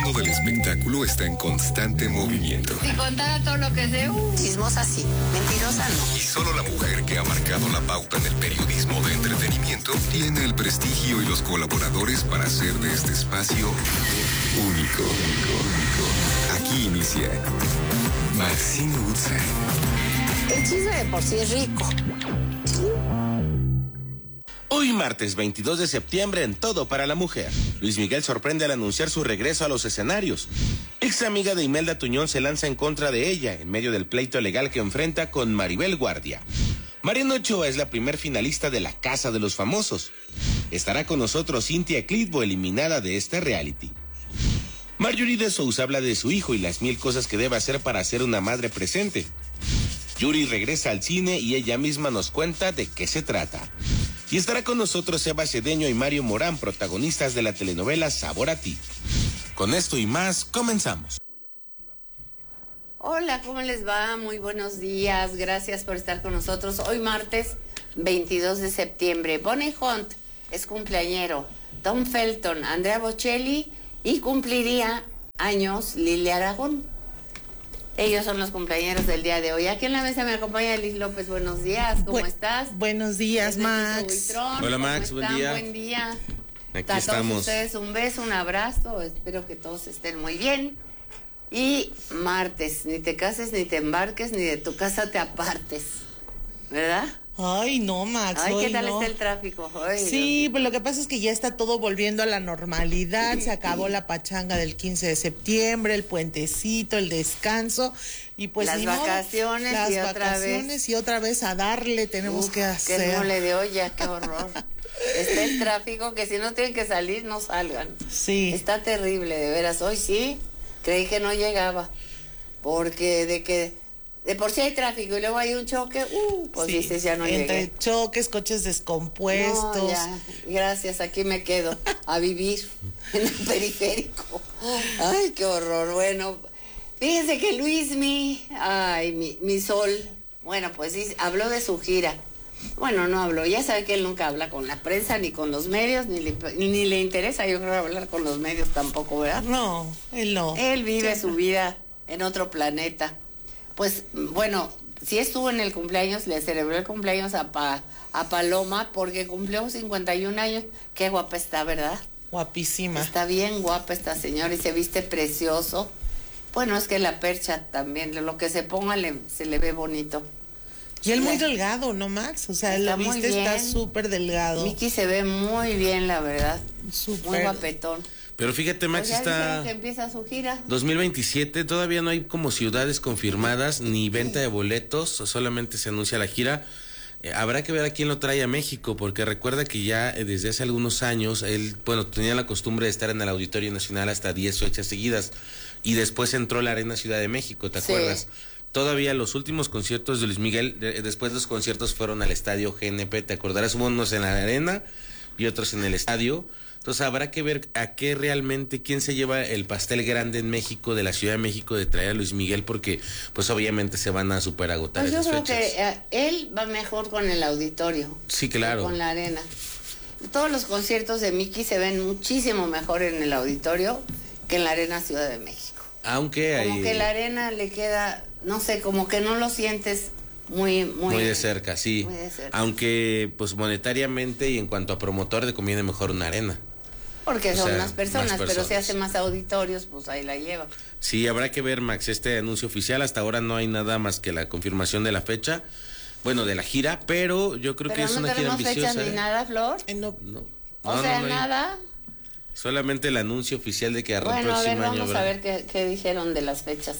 mundo del espectáculo está en constante movimiento. Si contara todo lo que sé, chismosa sí, mentirosa no. Y solo la mujer que ha marcado la pauta en el periodismo de entretenimiento tiene el prestigio y los colaboradores para hacer de este espacio único. Aquí inicia Maxine Woodside. El chisme de por sí es rico. Hoy martes 22 de septiembre en Todo para la Mujer. Luis Miguel sorprende al anunciar su regreso a los escenarios. Ex amiga de Imelda Tuñón se lanza en contra de ella en medio del pleito legal que enfrenta con Maribel Guardia. Mariana Ochoa es la primer finalista de La Casa de los Famosos. Estará con nosotros Cynthia Clitbo, eliminada de este reality. Marjorie de Sousa habla de su hijo y las 1000 cosas que debe hacer para ser una madre presente. Yuri regresa al cine y ella misma nos cuenta de qué se trata. Y estará con nosotros Eva Cedeño y Mario Morán, protagonistas de la telenovela Sabor a Ti. Con esto y más, comenzamos. Hola, ¿cómo les va? Muy buenos días, gracias por estar con nosotros. Hoy martes 22 de septiembre. Bonnie Hunt es cumpleañero, Tom Felton, Andrea Bocelli y cumpliría años Lili Aragón. Ellos son los cumpleañeros del día de hoy. Aquí en la mesa me acompaña Liz López. Buenos días, ¿cómo estás? Buenos días, Max. Buitrón, hola, Max, buen día. Buen día. Aquí A estamos. todos ustedes un beso, un abrazo. Espero que todos estén muy bien. Y martes, ni te cases, ni te embarques, ni de tu casa te apartes. ¿Verdad? Ay, no, Max. Ay, ¿qué tal no. está el tráfico? Ay, Sí, pues lo que pasa es que ya está todo volviendo a la normalidad. Se acabó la pachanga del 15 de septiembre, el puentecito, el descanso. Y pues las vacaciones las y vacaciones otra vez a darle tenemos que hacer. Que mole de olla, qué horror. Está el tráfico que si no tienen que salir, no salgan. Sí. Está terrible, de veras. Hoy sí, creí que no llegaba. Porque de por sí hay tráfico y luego hay un choque, pues Sí, dices, ya no entre llegué. choques, coches descompuestos. No, ya, gracias, aquí me quedo a vivir en el periférico. Ay, qué horror. Bueno, fíjense que Luismi, ay, mi sol, bueno, pues sí, habló de su gira. Bueno, no habló, ya sabe que él nunca habla con la prensa, ni con los medios, ni le interesa, yo creo, hablar con los medios tampoco, ¿verdad? No, él no. Él vive su vida en otro planeta. Pues, bueno, sí estuvo en el cumpleaños, le celebró el cumpleaños a Paloma, porque cumplió 51 años. Qué guapa está, ¿verdad? Guapísima. Está bien guapa esta señora y se viste precioso. Bueno, es que la percha también, lo que se ponga se le ve bonito. Y él muy delgado, ¿no, Max? O sea, lo viste, está súper delgado. Miki se ve muy bien, la verdad. Súper. Muy guapetón. Pero fíjate, Max, Pues ya está dijeron que empieza su gira. 2027, todavía no hay como ciudades confirmadas ni venta de boletos, solamente se anuncia la gira. Habrá que ver a quién lo trae a México, porque recuerda que ya desde hace algunos años él, bueno, tenía la costumbre de estar en el Auditorio Nacional hasta 10 fechas seguidas y después entró a la Arena Ciudad de México, ¿te acuerdas? Todavía los últimos conciertos de Luis Miguel, después de los conciertos fueron al estadio GNP, ¿te acordarás? Hubo unos en la arena y otros en el estadio. Entonces habrá que ver a qué realmente, quién se lleva el pastel grande en México, de la Ciudad de México, de traer a Luis Miguel, porque pues obviamente se van a superagotar Pues yo esas creo fechas. que él va mejor con el auditorio. Sí, claro. Con la arena. Todos los conciertos de Miki se ven muchísimo mejor en el auditorio que en la Arena Ciudad de México. Aunque como que la arena le queda, no sé, como que no lo sientes muy de cerca, sí. Muy de cerca. Aunque pues monetariamente y en cuanto a promotor le conviene mejor una arena. Porque son más personas, pero si hace más auditorios, pues ahí la lleva. Sí, habrá que ver, Max, este anuncio oficial. Hasta ahora no hay nada más que la confirmación de la fecha, bueno, de la gira, pero yo creo que es una gira ambiciosa. ¿Pero no tenemos fechas ni nada, Flor? No. O sea, nada. Solamente el anuncio oficial de que arranca el próximo año. Bueno, a ver, vamos a ver qué dijeron de las fechas.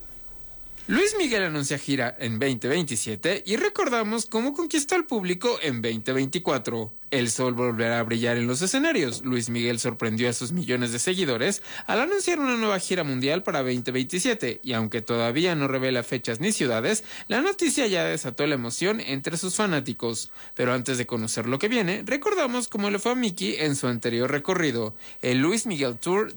Luis Miguel anuncia gira en 2027 y recordamos cómo conquistó al público en 2024. El sol volverá a brillar en los escenarios. Luis Miguel sorprendió a sus millones de seguidores al anunciar una nueva gira mundial para 2027 y aunque todavía no revela fechas ni ciudades, la noticia ya desató la emoción entre sus fanáticos. Pero antes de conocer lo que viene, recordamos cómo le fue a Miki en su anterior recorrido, el Luis Miguel Tour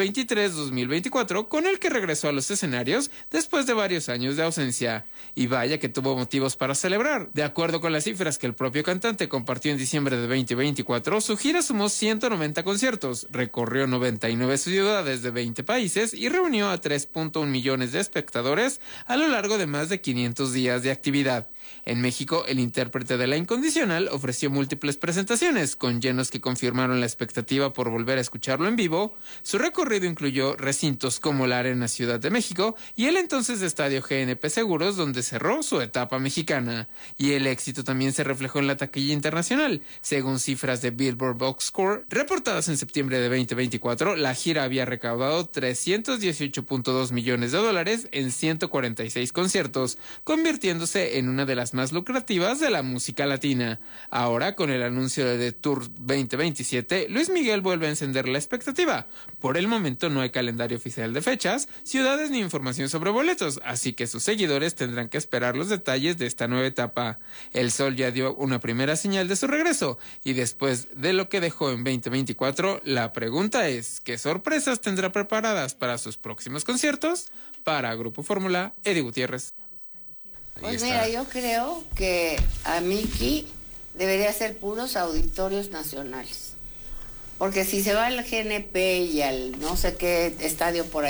2023-2024, con el que regresó a los escenarios después de varios años de ausencia. Y vaya que tuvo motivos para celebrar. De acuerdo con las cifras que el propio cantante compartió en diciembre de de 2024, su gira sumó 190 conciertos, recorrió 99 ciudades de 20 países y reunió a 3.1 millones de espectadores a lo largo de más de 500 días de actividad. En México, el intérprete de La Incondicional ofreció múltiples presentaciones, con llenos que confirmaron la expectativa por volver a escucharlo en vivo. Su recorrido incluyó recintos como la Arena Ciudad de México y el entonces estadio GNP Seguros, donde cerró su etapa mexicana. Y el éxito también se reflejó en la taquilla internacional. Según cifras de Billboard Box Score, reportadas en septiembre de 2024, la gira había recaudado $318.2 millones en 146 conciertos, convirtiéndose en una de las más lucrativas de la música latina. Ahora, con el anuncio de The Tour 2027, Luis Miguel vuelve a encender la expectativa. Por el momento no hay calendario oficial de fechas, ciudades ni información sobre boletos, así que sus seguidores tendrán que esperar los detalles de esta nueva etapa. El Sol ya dio una primera señal de su regreso, y después de lo que dejó en 2024, la pregunta es, ¿qué sorpresas tendrá preparadas para sus próximos conciertos? Para Grupo Fórmula, Eddie Gutiérrez. Pues mira, yo creo que a Miki debería ser puros auditorios nacionales. Porque si se va al GNP y al no sé qué estadio por ahí,